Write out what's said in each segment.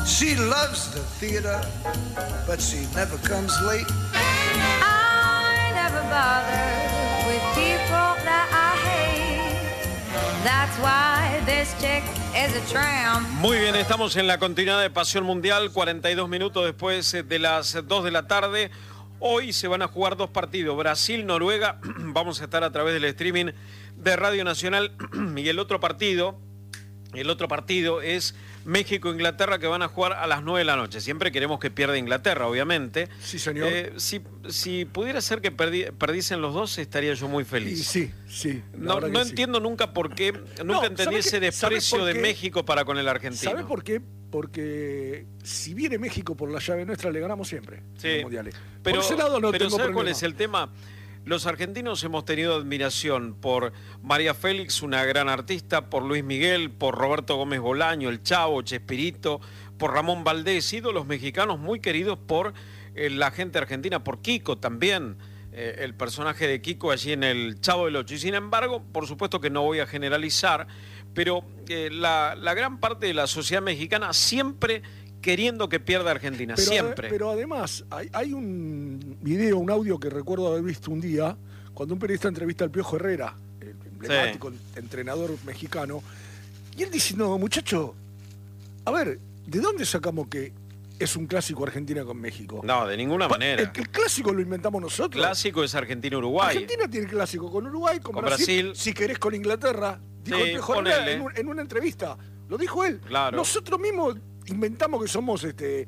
She loves the theater, but she never comes late. I never bother with people that I hate. That's why this chick is a tramp. Muy bien, estamos en la continuidad de Pasión Mundial, 42 minutos después de las 2 de la tarde. Hoy se van a jugar dos partidos, Brasil-Noruega, vamos a estar a través del streaming de Radio Nacional, y el otro partido es México-Inglaterra, que van a jugar a las 9 de la noche. Siempre queremos que pierda Inglaterra, obviamente. Sí, señor. Si pudiera ser que perdiesen los dos, estaría yo muy feliz. Sí. No entiendo nunca por qué, nunca entendí ese desprecio de México para con el argentino. ¿Sabes por qué? Porque si viene México por la llave nuestra, le ganamos siempre en los mundiales. Pero, por ese lado no tengo ¿sabes problema. cuál es el tema? Los argentinos hemos tenido admiración por María Félix, una gran artista, por Luis Miguel, por Roberto Gómez Bolaño, el Chavo, Chespirito, por Ramón Valdés, ídolos mexicanos muy queridos por la gente argentina, por Kiko también, el personaje de Kiko allí en el Chavo del Ocho. Y sin embargo, por supuesto que no voy a generalizar, pero la gran parte de la sociedad mexicana siempre queriendo que pierda Argentina, pero siempre. Pero además, hay un video, un audio que recuerdo haber visto un día, cuando un periodista entrevista al Piojo Herrera, el emblemático entrenador mexicano, y él dice, no, muchacho, a ver, ¿de dónde sacamos que es un clásico Argentina con México? No, de ninguna manera. El clásico lo inventamos nosotros. Clásico es Argentina-Uruguay. Argentina tiene clásico con Uruguay, con Brasil, si querés con Inglaterra. Dijo el Piojo Herrera en una entrevista. Lo dijo él. Claro. Nosotros mismos inventamos que somos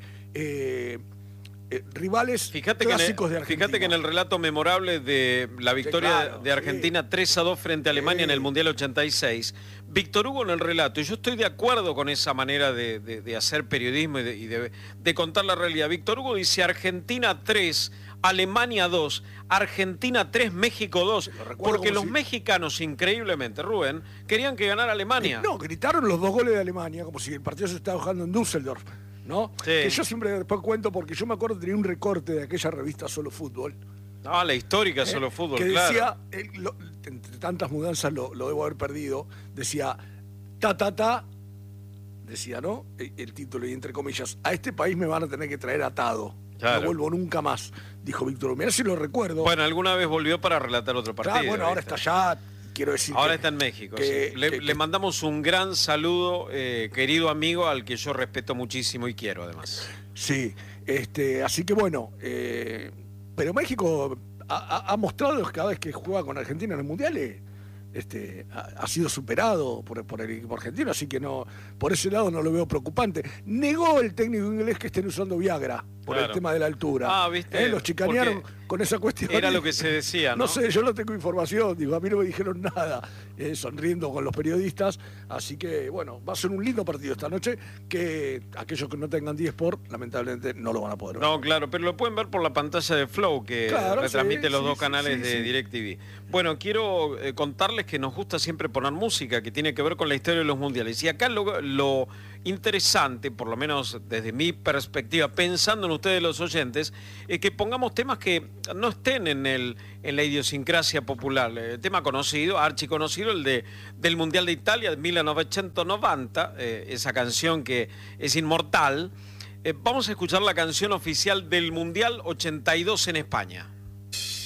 rivales clásicos de Argentina. Fíjate que en el relato memorable de la victoria de Argentina 3-2 frente a Alemania en el Mundial 86, Víctor Hugo en el relato, y yo estoy de acuerdo con esa manera de hacer periodismo y de contar la realidad. Víctor Hugo dice Argentina 3, Alemania 2, Argentina 3, México 2, porque los mexicanos, increíblemente, Rubén, querían que ganara Alemania. No, gritaron los dos goles de Alemania, como si el partido se estaba jugando en Düsseldorf, ¿no? Sí. Que yo siempre después cuento, porque yo me acuerdo que tenía un recorte de aquella revista Solo Fútbol. Ah, la histórica Solo Fútbol, que claro. decía, entre tantas mudanzas lo debo haber perdido, decía, decía, ¿no? El título, y entre comillas, a este país me van a tener que traer atado. Claro. No vuelvo nunca más, dijo Víctor. Mirá si lo recuerdo. Bueno, alguna vez volvió para relatar otro partido. Claro, bueno, ahora está allá, quiero decir. Ahora está en México. Sí. Le mandamos un gran saludo, querido amigo, al que yo respeto muchísimo y quiero, además. Sí, así que bueno, pero México ha mostrado que cada vez que juega con Argentina en los mundiales, ha sido superado por el equipo argentino, así que no, por ese lado no lo veo preocupante. Negó el técnico inglés que estén usando Viagra por el tema de la altura. Ah, ¿viste? Los chicanearon con esa cuestión. Era lo que se decía, ¿no? No sé, yo no tengo información, digo, a mí no me dijeron nada, sonriendo con los periodistas, así que bueno, va a ser un lindo partido esta noche, que aquellos que no tengan 10 Sport, lamentablemente no lo van a poder ver. No, claro, pero lo pueden ver por la pantalla de Flow, que retransmite los dos canales de DirecTV. Bueno, quiero contarles que nos gusta siempre poner música que tiene que ver con la historia de los mundiales. Y acá lo interesante, por lo menos desde mi perspectiva, pensando en ustedes los oyentes, es que pongamos temas que no estén en la idiosincrasia popular. El tema conocido, archiconocido, del Mundial de Italia de 1990, esa canción que es inmortal. Vamos a escuchar la canción oficial del Mundial 82 en España.